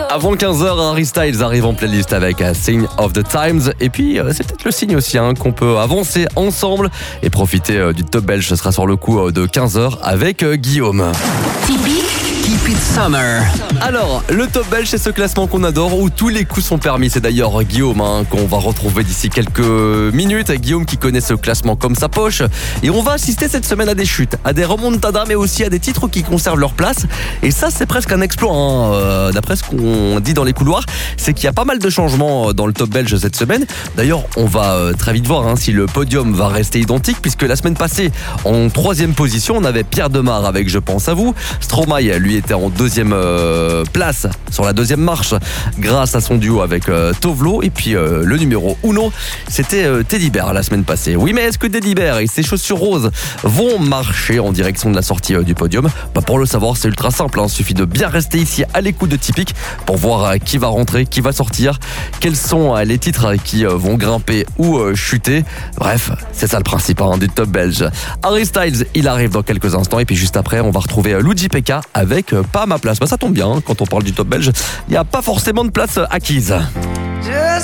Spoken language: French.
Avant 15h, Harry Styles arrive en playlist avec Sign of the Times. Et puis, c'est peut-être le signe aussi qu'on peut avancer ensemble et profiter du top belge. Ce sera sur le coup de 15h avec Guillaume. Keep it summer. Alors, le top belge, c'est ce classement qu'on adore où tous les coups sont permis. C'est d'ailleurs Guillaume qu'on va retrouver d'ici quelques minutes. Guillaume qui connaît ce classement comme sa poche. Et on va assister cette semaine à des chutes, à des remontadas, mais aussi à des titres qui conservent leur place. Et ça, c'est presque un exploit. D'après ce qu'on dit dans les couloirs, c'est qu'il y a pas mal de changements dans le top belge cette semaine. D'ailleurs, on va très vite voir si le podium va rester identique, puisque la semaine passée, en 3e position, on avait Pierre Demar avec Je pense à vous. Stromae, lui, était en 2e place sur la 2e marche grâce à son duo avec Tovlo. Et puis le numéro 1, c'était Teddy Bear la semaine passée. Oui, mais est-ce que Teddy Bear et ses chaussures roses vont marcher en direction de la sortie du podium? Pour le savoir, c'est ultra simple. Suffit de bien rester ici à l'écoute de Typique pour voir qui va rentrer, qui va sortir, quels sont les titres qui vont grimper ou chuter. Bref, c'est ça le principe du top belge. Harry Styles, il arrive dans quelques instants. Et puis juste après, on va retrouver Luigi PK avec Pas à ma place. Ça tombe bien, quand on parle du top belge, il n'y a pas forcément de place acquise.